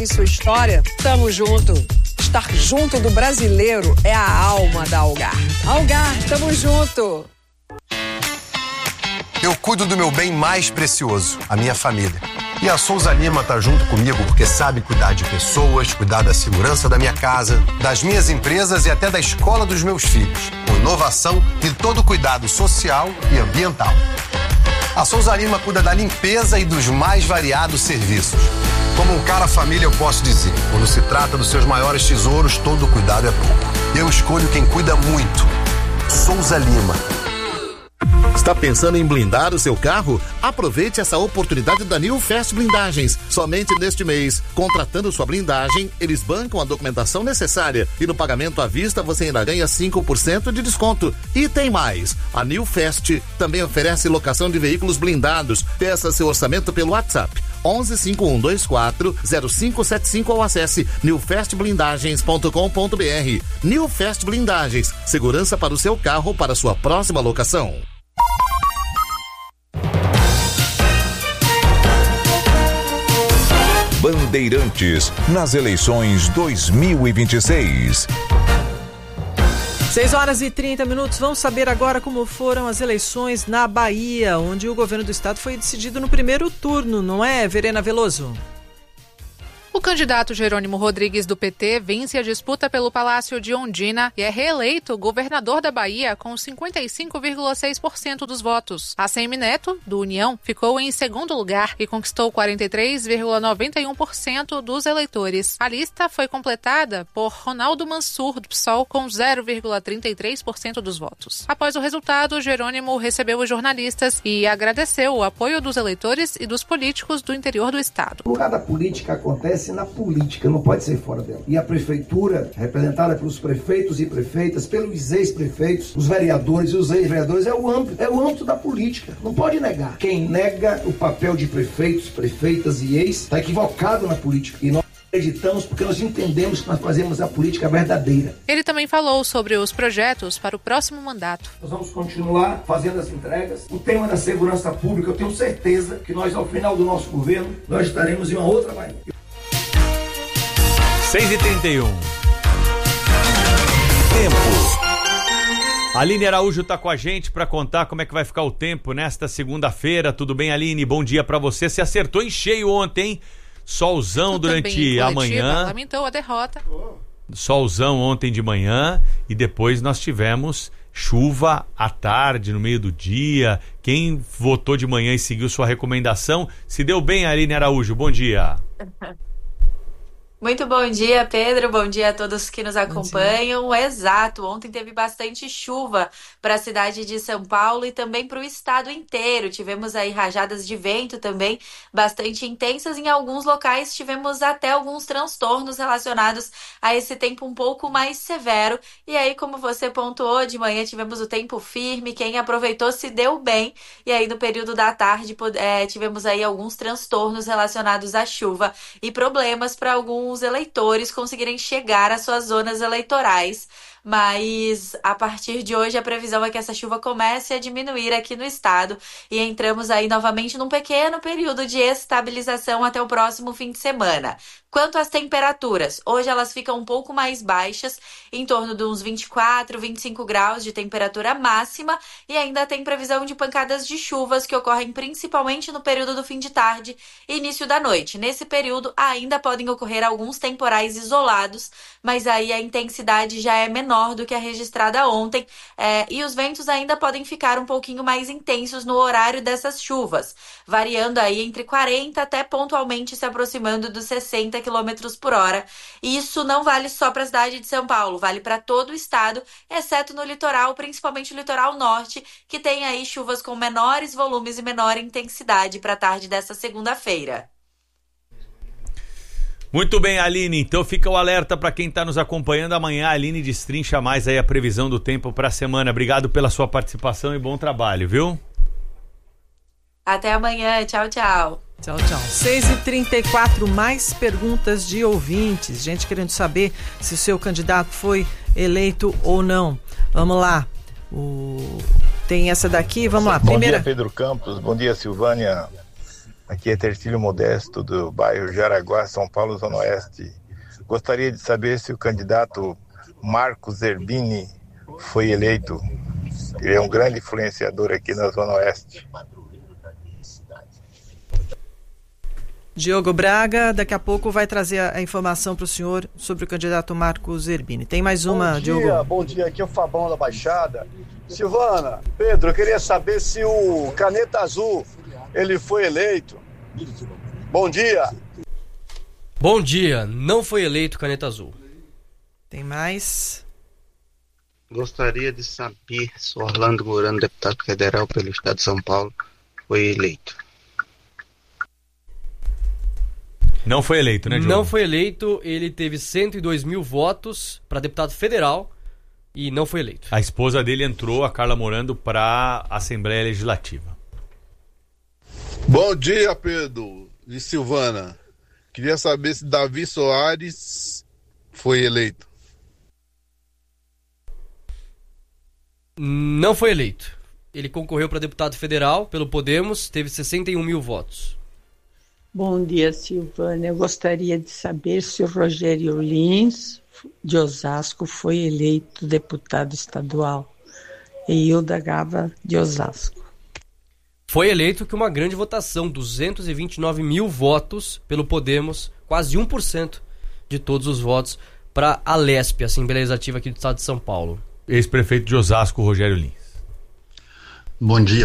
Em sua história, tamo junto. Estar junto do brasileiro é a alma da Algar. Algar, tamo junto. Eu cuido do meu bem mais precioso, a minha família. E a Souza Lima tá junto comigo porque sabe cuidar de pessoas, cuidar da segurança da minha casa, das minhas empresas e até da escola dos meus filhos. Com inovação e todo cuidado social e ambiental. A Souza Lima cuida da limpeza e dos mais variados serviços. Como um cara família, eu posso dizer, quando se trata dos seus maiores tesouros, todo cuidado é pouco. Eu escolho quem cuida muito. Souza Lima. Está pensando em blindar o seu carro? Aproveite essa oportunidade da New Fast Blindagens. Somente neste mês, contratando sua blindagem, eles bancam a documentação necessária e no pagamento à vista você ainda ganha 5% de desconto. E tem mais, a New Fast também oferece locação de veículos blindados. Peça seu orçamento pelo WhatsApp 11 5124 0575 ou acesse newfastblindagens.com.br. New Fast Blindagens, segurança para o seu carro para sua próxima locação. Bandeirantes, nas eleições 2026. 6h30. Vamos saber agora como foram as eleições na Bahia, onde o governo do estado foi decidido no primeiro turno, não é, Verena Veloso? O candidato Jerônimo Rodrigues, do PT, vence a disputa pelo Palácio de Ondina e é reeleito governador da Bahia com 55,6% dos votos. ACM Neto, do União, ficou em segundo lugar e conquistou 43,91% dos eleitores. A lista foi completada por Ronaldo Mansur, do PSOL, com 0,33% dos votos. Após o resultado, Jerônimo recebeu os jornalistas e agradeceu o apoio dos eleitores e dos políticos do interior do estado. O lugar da política acontece na política, não pode ser fora dela. E a prefeitura, representada pelos prefeitos e prefeitas, pelos ex-prefeitos, os vereadores e os ex-vereadores, é o âmbito da política. Não pode negar. Quem nega o papel de prefeitos, prefeitas e ex, está equivocado na política. E nós acreditamos porque nós entendemos que nós fazemos a política verdadeira. Ele também falou sobre os projetos para o próximo mandato. Nós vamos continuar fazendo as entregas. O tema da segurança pública, eu tenho certeza que nós, ao final do nosso governo, nós estaremos em uma outra Bahia. 6h31. Tempo. Aline Araújo está com a gente para contar como é que vai ficar o tempo nesta segunda-feira. Tudo bem, Aline? Bom dia para você. Você acertou em cheio ontem, hein? Solzão durante a manhã. Lamentou a derrota. Solzão ontem de manhã e depois nós tivemos chuva à tarde, no meio do dia. Quem votou de manhã e seguiu sua recomendação se deu bem, Aline Araújo. Bom dia. Muito bom dia, Pedro. Bom dia a todos que nos acompanham. Exato, ontem teve bastante chuva para a cidade de São Paulo e também para o estado inteiro. Tivemos aí rajadas de vento também bastante intensas. Em alguns locais tivemos até alguns transtornos relacionados a esse tempo um pouco mais severo. E aí, como você pontuou, de manhã tivemos o tempo firme. Quem aproveitou se deu bem. E aí, no período da tarde, tivemos aí alguns transtornos relacionados à chuva e problemas para alguns eleitores conseguirem chegar às suas zonas eleitorais. Mas a partir de hoje a previsão é que essa chuva comece a diminuir aqui no estado e entramos aí novamente num pequeno período de estabilização até o próximo fim de semana. Quanto às temperaturas, hoje elas ficam um pouco mais baixas, em torno de uns 24, 25 graus de temperatura máxima, e ainda tem previsão de pancadas de chuvas que ocorrem principalmente no período do fim de tarde e início da noite. Nesse período ainda podem ocorrer alguns temporais isolados, mas aí a intensidade já é menor do que a registrada ontem, e os ventos ainda podem ficar um pouquinho mais intensos no horário dessas chuvas, variando aí entre 40 até pontualmente se aproximando dos 60 km por hora. E isso não vale só para a cidade de São Paulo, vale para todo o estado, exceto no litoral, principalmente o litoral norte, que tem aí chuvas com menores volumes e menor intensidade para a tarde dessa segunda-feira. Muito bem, Aline, então fica o alerta para quem está nos acompanhando. Amanhã a Aline destrincha mais aí a previsão do tempo para a semana. Obrigado pela sua participação e bom trabalho, viu? Até amanhã, tchau, tchau. Tchau, tchau. 6h34, mais perguntas de ouvintes. Gente querendo saber se o seu candidato foi eleito ou não. Vamos lá. Tem essa daqui, vamos lá. Bom Primeira. dia, Pedro Campos. Bom dia, Silvânia. Aqui é Tercílio Modesto, do bairro Jaraguá, São Paulo, Zona Oeste. Gostaria de saber se o candidato Marcos Zerbini foi eleito. Ele é um grande influenciador aqui na Zona Oeste. Diogo Braga, daqui a pouco vai trazer a informação para o senhor sobre o candidato Marcos Zerbini. Tem mais uma, Diogo? Bom dia, aqui é o Fabão da Baixada. Silvana, Pedro, eu queria saber se o Caneta Azul, ele foi eleito. Bom dia. Bom dia, não foi eleito Caneta Azul. Tem mais? Gostaria de saber se o Orlando Murano, deputado federal pelo estado de São Paulo, foi eleito. Não foi eleito, né, Diogo? Não foi eleito, ele teve 102 mil votos para deputado federal e não foi eleito. A esposa dele entrou, a Carla Morando, para a Assembleia Legislativa. Bom dia, Pedro e Silvana. Queria saber se Davi Soares foi eleito. Não foi eleito. Ele concorreu para deputado federal pelo Podemos, teve 61 mil votos. Bom dia, Silvana. Eu gostaria de saber se o Rogério Lins, de Osasco, foi eleito deputado estadual. E Hilda Gava, de Osasco. Foi eleito com uma grande votação, 229 mil votos pelo Podemos, quase 1% de todos os votos para a Lesp, a Assembleia Legislativa aqui do estado de São Paulo. Ex-prefeito de Osasco, Rogério Lins. Bom dia.